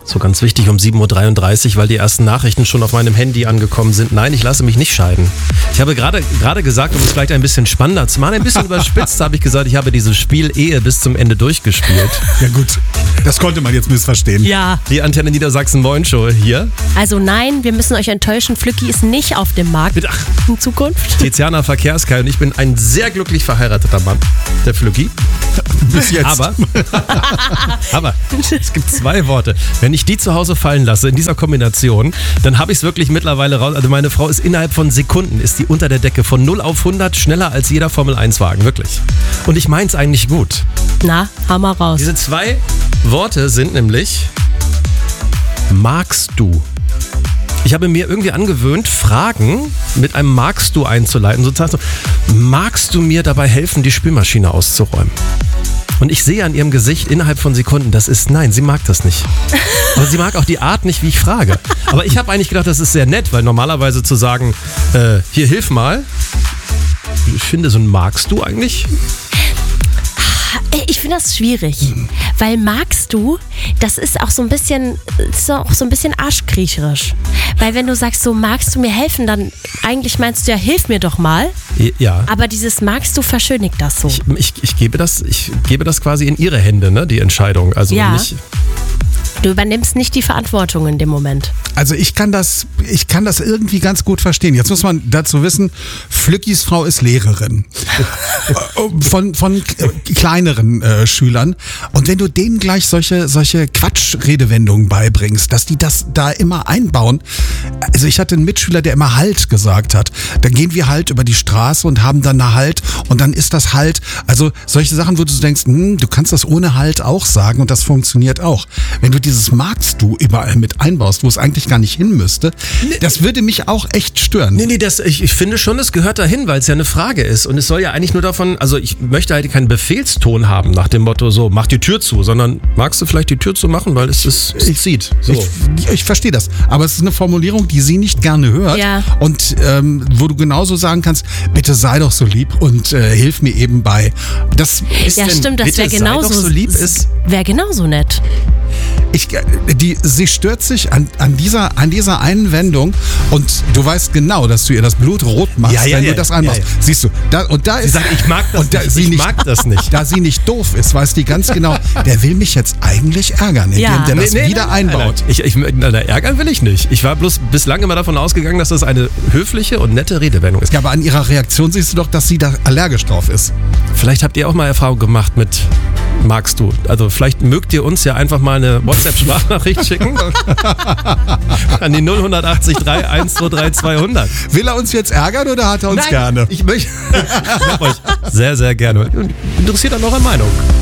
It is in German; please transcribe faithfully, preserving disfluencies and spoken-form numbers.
So ganz wichtig um sieben Uhr dreiunddreißig, weil die ersten Nachrichten schon auf meinem Handy angekommen sind. Nein, ich lasse mich nicht scheiden. Ich habe gerade gerade gesagt, um es vielleicht ein bisschen spannender zu machen, ein bisschen überspitzt, habe ich gesagt, ich habe dieses Spiel Ehe bis zum Ende durchgespielt. Ja gut, das konnte man jetzt missverstehen. Ja. Die Antenne Niedersachsen Moin Show hier. Also nein, wir müssen euch enttäuschen, Flücki ist nicht auf dem Markt Mit, ach, in Zukunft. Tiziana Verkehrskai und ich bin ein sehr glücklich verheirateter Mann, der Flücki. Bis jetzt. Aber, aber es gibt zwei Worte. Wenn ich die zu Hause fallen lasse in dieser Kombination, dann habe ich es wirklich mittlerweile raus. Also meine Frau ist innerhalb von Sekunden, ist die unter der Decke von null auf hundert schneller als jeder Formel eins Wagen, wirklich. Und ich meine es eigentlich gut. Na, hau mal raus. Diese zwei Worte sind nämlich magst du. Ich habe mir irgendwie angewöhnt, Fragen mit einem magst du einzuleiten. Sozusagen so, magst du mir dabei helfen, die Spülmaschine auszuräumen? Und ich sehe an ihrem Gesicht innerhalb von Sekunden, das ist nein, sie mag das nicht. Aber sie mag auch die Art nicht, wie ich frage. Aber ich habe eigentlich gedacht, das ist sehr nett, weil normalerweise zu sagen, äh, hier hilf mal, ich finde so ein magst du eigentlich... Ich finde das schwierig, weil magst du, das ist auch so ein bisschen, ist auch so ein bisschen arschkriecherisch. Weil wenn du sagst, so magst du mir helfen, dann eigentlich meinst du ja, hilf mir doch mal. Ja. Aber dieses magst du verschönigt das so. Ich, ich, ich, gebe das, ich gebe das quasi in ihre Hände, ne, die Entscheidung. Also Ja. nicht... Du übernimmst nicht die Verantwortung in dem Moment. Also ich kann das, ich kann das irgendwie ganz gut verstehen. Jetzt muss man dazu wissen, Flückis Frau ist Lehrerin von, von kleineren äh, Schülern. Und wenn du denen gleich solche, solche Quatschredewendungen beibringst, dass die das da immer einbauen. Also ich hatte einen Mitschüler, der immer Halt gesagt hat. Dann gehen wir halt über die Straße und haben dann eine Halt und dann ist das Halt. Also solche Sachen, wo du denkst, hm, du kannst das ohne Halt auch sagen und das funktioniert auch. Wenn du dieses magst du überall mit einbaust, wo es eigentlich gar nicht hin müsste, das würde mich auch echt stören. Nee, nee, das, ich, ich finde schon, es gehört dahin, weil es ja eine Frage ist. Und es soll ja eigentlich nur davon, also ich möchte halt keinen Befehlston haben nach dem Motto so, mach die Tür zu, sondern magst du vielleicht die Tür zu machen, weil es, es, es Ich- zieht. So. Ich, ich verstehe das, aber es ist eine Formulierung, die sie nicht gerne hört Ja. und ähm, wo du genauso sagen kannst, bitte sei doch so lieb und äh, hilf mir eben bei. Das ist Ja, denn, stimmt, das bitte wäre sei genauso, doch so lieb ist. wäre genauso nett. Ich, die, sie stört sich an, an, dieser, an dieser einen Wendung und du weißt genau, dass du ihr das Blut rot machst, Ja, ja, wenn ja, du das einmachst. ja, ja. Siehst du, da, und da Sie ist, sagt, ich mag das und da nicht, sie ich nicht, mag das nicht. Da sie nicht doof ist, weiß die ganz genau, der will mich jetzt eigentlich ärgern, indem Ja. der das Nee, nee, wieder nein, nein, einbaut. nein. Ich, ich, na, na, ärgern will ich nicht. Ich war bloß bislang immer davon ausgegangen, dass das eine höfliche und nette Redewendung ist. Ja, aber an ihrer Reaktion siehst du doch, dass sie da allergisch drauf ist. Vielleicht habt ihr auch mal Erfahrung gemacht mit magst du. Also vielleicht mögt ihr uns ja einfach mal eine WhatsApp-Sprachnachricht schicken an die null acht drei eins zwei drei zweihundert. Will er uns jetzt ärgern oder hat er uns gerne? Ich möchte euch sehr, sehr gerne. Interessiert an eurer Meinung.